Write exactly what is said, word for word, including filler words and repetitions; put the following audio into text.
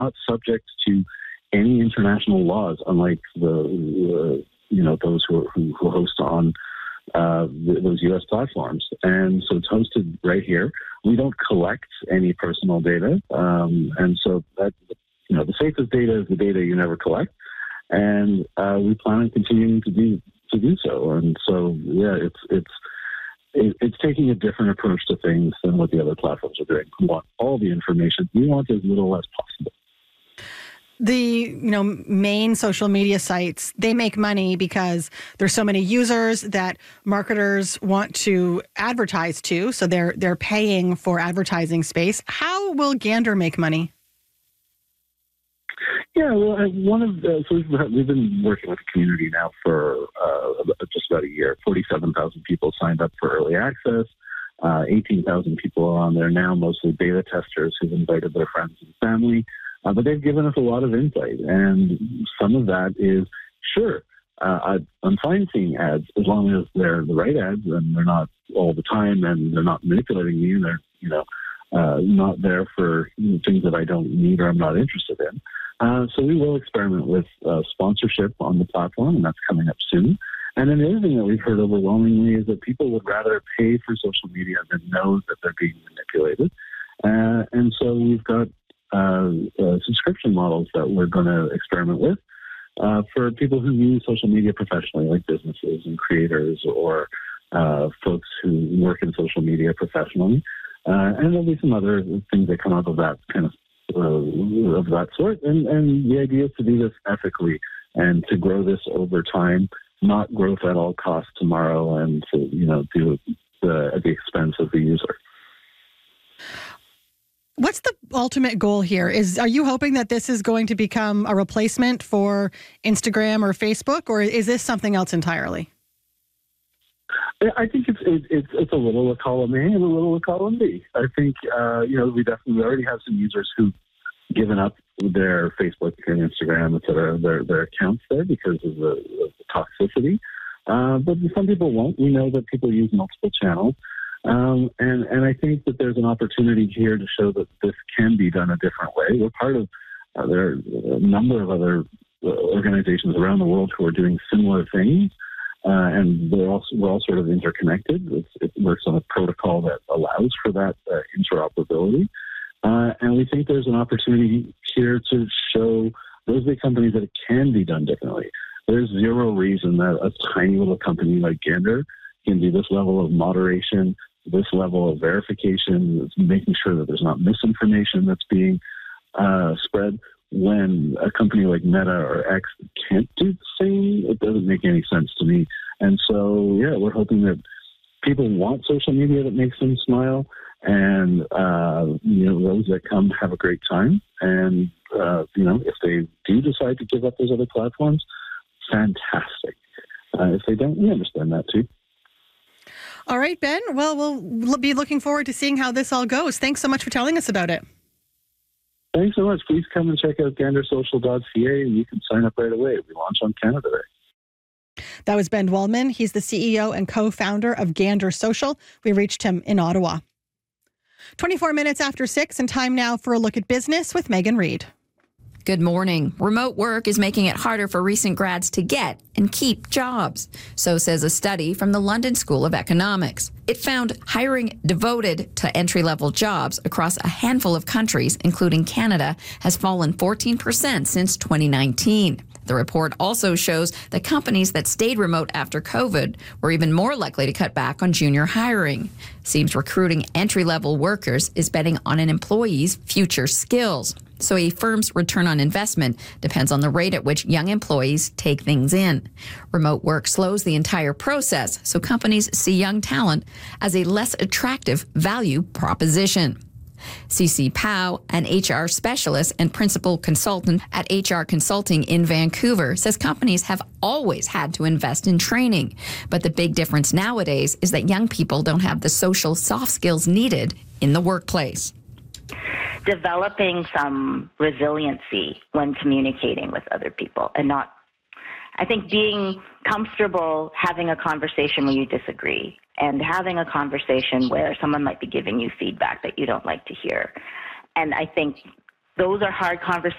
not subject to any international laws, unlike the, uh, you know, those who, who, who host on uh, those U S platforms. And so it's hosted right here. We don't collect any personal data. Um, and so that, you know, the safest data is the data you never collect. And uh, we plan on continuing to do to do so. And so, yeah, it's it's it, it's taking a different approach to things than what the other platforms are doing. We want all the information. We want as little as possible. The you know main social media sites, they make money because there's so many users that marketers want to advertise to, so they're they're paying for advertising space. How will Gander make money? Yeah, well, one of the, so we've, we've been working with the community now for uh, just about a year. forty-seven thousand people signed up for early access. Uh, eighteen thousand people are on there now, mostly beta testers who've invited their friends and family. Uh, but they've given us a lot of insight, and some of that is, sure, uh, I'm fine seeing ads as long as they're the right ads and they're not all the time and they're not manipulating me and they're, you know, uh, not there for you know, things that I don't need or I'm not interested in. Uh, so we will experiment with uh, sponsorship on the platform, and that's coming up soon. And then the other thing that we've heard overwhelmingly is that people would rather pay for social media than know that they're being manipulated. Uh, and so we've got uh, uh, subscription models that we're going to experiment with uh, for people who use social media professionally, like businesses and creators or uh, folks who work in social media professionally. Uh, and there'll be some other things that come out of that kind of Uh, of that sort, and, and the idea is to do this ethically and to grow this over time, not growth at all costs tomorrow, and to you know do it uh, at the expense of the user. What's the ultimate goal here? Is are you hoping that this is going to become a replacement for Instagram or Facebook, or is this something else entirely? I think it's it, it's it's a little of column A and a little of column B. I think uh, you know we definitely we already have some users who've given up their Facebook and Instagram, et cetera, their their accounts there because of the, of the toxicity. Uh, but some people won't. We know that people use multiple channels, um, and and I think that there's an opportunity here to show that this can be done a different way. We're part of uh, there are a number of other organizations around the world who are doing similar things. Uh, and they're all, we're all sort of interconnected. It's, it works on a protocol that allows for that uh, interoperability. Uh, and we think there's an opportunity here to show those big companies that it can be done differently. There's zero reason that a tiny little company like Gander can do this level of moderation, this level of verification, making sure that there's not misinformation that's being uh, spread. When a company like Meta or X can't do the same, it doesn't make any sense to me. And so, yeah, we're hoping that people want social media that makes them smile, and uh, you know, those that come have a great time. And uh, you know, if they do decide to give up those other platforms, fantastic. Uh, if they don't, we understand that too. All right, Ben. Well, we'll be looking forward to seeing how this all goes. Thanks so much for telling us about it. Thanks so much. Please come and check out gander social dot c a, and you can sign up right away. We launch on Canada Day. That was Ben Waldman. He's the C E O and co-founder of Gander Social. We reached him in Ottawa. twenty-four minutes after six, and time now for a look at business with Megan Reid. Good morning. Remote work is making it harder for recent grads to get and keep jobs. So says a study from the London School of Economics. It found hiring devoted to entry-level jobs across a handful of countries, including Canada, has fallen fourteen percent since twenty nineteen. The report also shows that companies that stayed remote after COVID were even more likely to cut back on junior hiring. Seems recruiting entry-level workers is betting on an employee's future skills. So a firm's return on investment depends on the rate at which young employees take things in. Remote work slows the entire process, so companies see young talent as a less attractive value proposition. Cece Powell, an H R specialist and principal consultant at H R Consulting in Vancouver, says companies have always had to invest in training. But the big difference nowadays is that young people don't have the social soft skills needed in the workplace. Developing some resiliency when communicating with other people, and not, I think, being comfortable having a conversation when you disagree and having a conversation where someone might be giving you feedback that you don't like to hear. And I think those are hard conversations